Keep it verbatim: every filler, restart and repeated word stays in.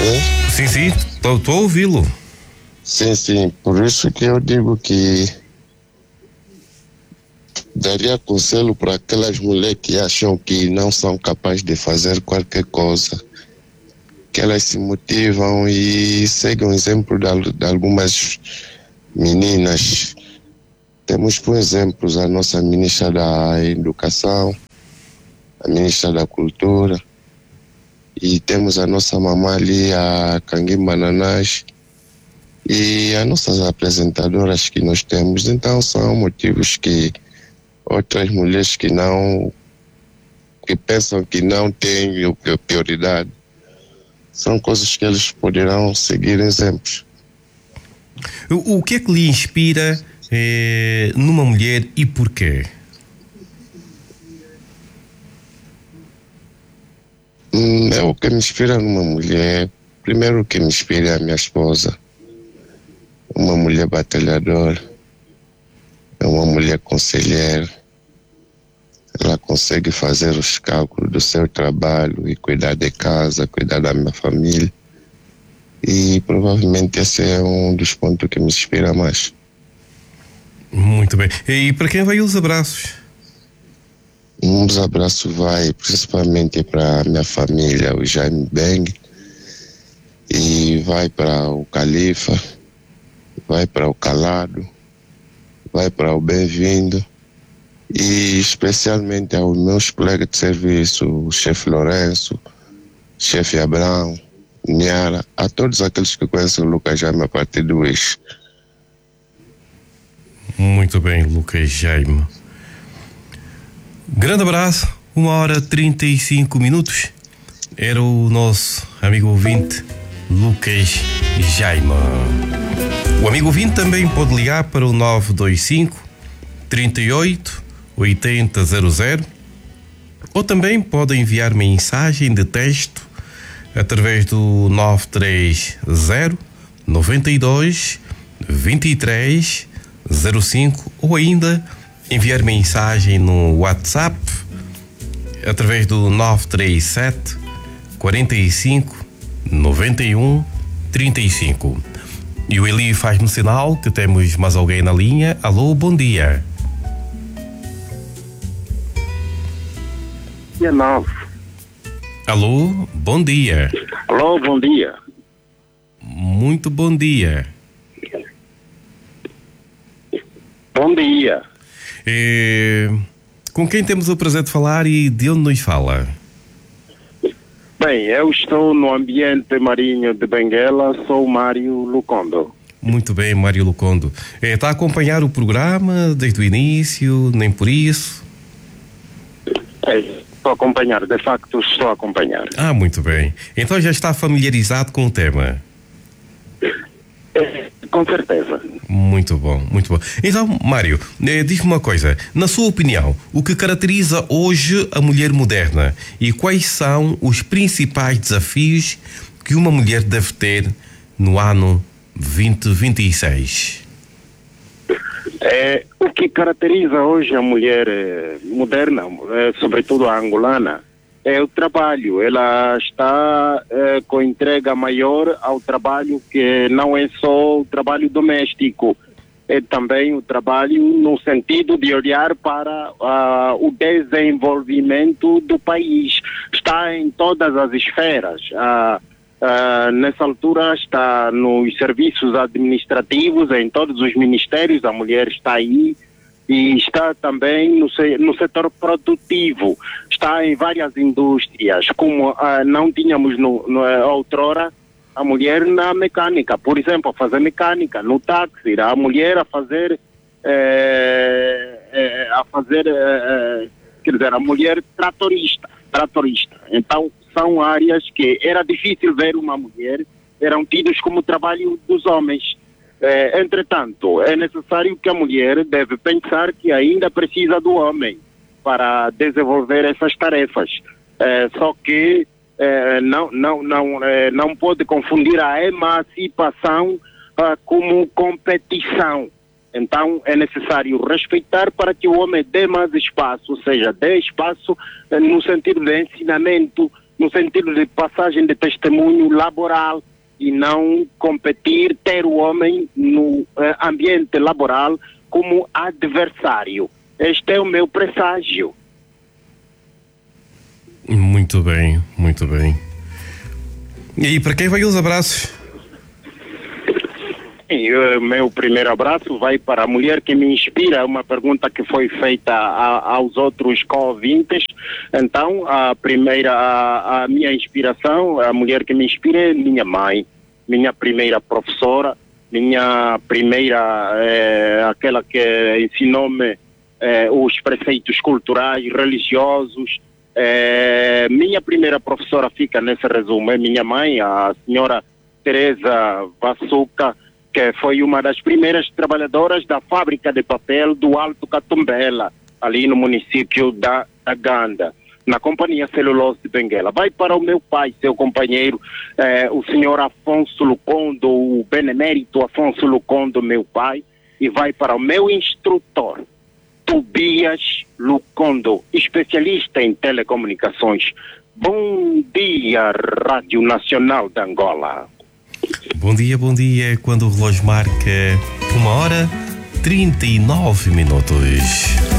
sim? Sim, sim, estou a ouvi-lo. Sim, sim, por isso que eu digo que daria conselho para aquelas mulheres que acham que não são capazes de fazer qualquer coisa, que elas se motivam e seguem o exemplo de, de algumas meninas. Temos, por exemplo, a nossa ministra da Educação, a ministra da Cultura, e temos a nossa mamãe ali, a Canguimba Nanás, e as nossas apresentadoras que nós temos. Então são motivos que outras mulheres que não, que pensam que não têm prioridade, são coisas que eles poderão seguir exemplos. O, o que é que lhe inspira eh, numa mulher e porquê? Hum, é o que me inspira numa mulher. Primeiro, o que me inspira é a minha esposa. Uma mulher batalhadora, é uma mulher conselheira. Ela consegue fazer os cálculos do seu trabalho e cuidar de casa, cuidar da minha família. E provavelmente esse é um dos pontos que me inspira mais. Muito bem. E para quem vai os abraços? Um dos abraços vai principalmente para a minha família, o Jaime Beng, e vai para o Califa, vai para o Calado, vai para o Bem-vindo, e especialmente aos meus colegas de serviço, o chefe Lourenço, chefe Abrão, Niara, a todos aqueles que conhecem o Lucas Jaime a partir do eixo. Muito bem, Lucas Jaime. Grande abraço, uma hora trinta e cinco minutos. Era o nosso amigo ouvinte, Lucas Jaime. O amigo ouvinte também pode ligar para o nove dois cinco, trinta e oito, oitenta zero zero, ou também pode enviar mensagem de texto através do nove três zero, nove dois, vinte e três zero cinco, ou ainda enviar mensagem no WhatsApp através do nove três sete, quarenta e cinco, noventa e um, trinta e cinco. E o Eli faz-me sinal que temos mais alguém na linha. Alô, bom dia. Dia nove. Alô, bom dia. Alô, bom dia. Muito bom dia. Bom dia. É... Com quem temos o prazer de falar e de onde nos fala? Bem, eu estou no ambiente marinho de Benguela, sou Mário Lucondo. Muito bem, Mário Lucondo. É, está a acompanhar o programa desde o início, nem por isso? É, estou a acompanhar, de facto estou a acompanhar. Ah, muito bem. Então já está familiarizado com o tema? É, com certeza. Muito bom, muito bom. Então, Mário, eh, diz-me uma coisa. Na sua opinião, o que caracteriza hoje a mulher moderna e quais são os principais desafios que uma mulher deve ter no ano vinte vinte e seis? É, o que caracteriza hoje a mulher eh, moderna, eh, sobretudo a angolana, é o trabalho. Ela está eh, com entrega maior ao trabalho, que não é só o trabalho doméstico, é também o trabalho no sentido de olhar para uh, o desenvolvimento do país. Está em todas as esferas. Uh, uh, nessa altura está nos serviços administrativos, em todos os ministérios, a mulher está aí. E está também no, no setor produtivo, está em várias indústrias, como ah, não tínhamos no, no, outrora a mulher na mecânica, por exemplo, a fazer mecânica, no táxi, a mulher a fazer, eh, eh, a fazer, eh, quer dizer, a mulher tratorista, tratorista. Então, são áreas que era difícil ver uma mulher, eram tidos como trabalho dos homens. É, entretanto, é necessário que a mulher deve pensar que ainda precisa do homem para desenvolver essas tarefas. É, só que é, não, não, não, é, não pode confundir a emancipação ah, como competição. Então, é necessário respeitar para que o homem dê mais espaço, ou seja, dê espaço eh, no sentido de ensinamento no sentido de passagem de testemunho laboral e não competir, ter o homem no eh, ambiente laboral como adversário. Este é o meu presságio. Muito bem, muito bem. E para quem vai os abraços? E o meu primeiro abraço vai para a mulher que me inspira, uma pergunta que foi feita a, aos outros co-ouvintes. Então, a primeira, a, a minha inspiração, a mulher que me inspira é minha mãe, minha primeira professora, minha primeira, é, aquela que ensinou-me é, os preceitos culturais, religiosos. É, minha primeira professora fica nesse resumo, é minha mãe, a senhora Teresa Vassuca, que foi uma das primeiras trabalhadoras da fábrica de papel do Alto Catumbela, ali no município da, da Ganda, na companhia Celulose de Benguela. Vai para o meu pai, seu companheiro, eh, o senhor Afonso Lucondo, o benemérito Afonso Lucondo, meu pai, e vai para o meu instrutor, Tobias Lucondo, especialista em telecomunicações. Bom dia, Rádio Nacional de Angola. Bom dia, bom dia, quando o relógio marca uma hora trinta e nove minutos.